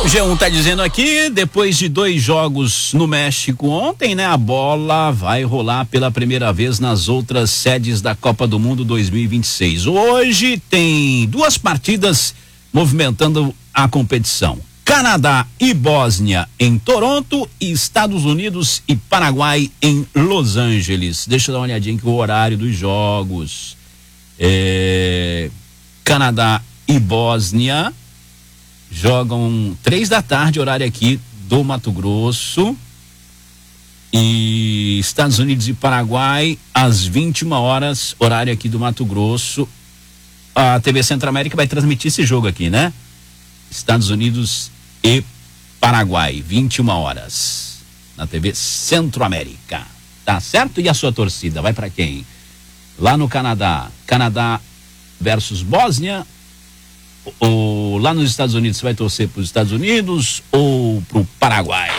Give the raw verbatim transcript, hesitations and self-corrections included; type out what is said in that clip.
O G um tá dizendo aqui, depois de dois jogos no México ontem, né? A bola vai rolar pela primeira vez nas outras sedes da Copa do Mundo dois mil e vinte e seis. Hoje tem duas partidas movimentando a competição. Canadá e Bósnia em Toronto e Estados Unidos e Paraguai em Los Angeles. Deixa eu dar uma olhadinha aqui o horário dos jogos. É... Canadá e Bósnia jogam três da tarde, horário aqui do Mato Grosso. E Estados Unidos e Paraguai às vinte e uma horas, horário aqui do Mato Grosso. A T V Centro-América vai transmitir esse jogo aqui, né? Estados Unidos e Paraguai, vinte e uma horas, na T V Centro-América. Tá certo? E a sua torcida vai para quem? Lá no Canadá, Canadá versus Bósnia, ou lá nos Estados Unidos você vai torcer para os Estados Unidos ou para o Paraguai?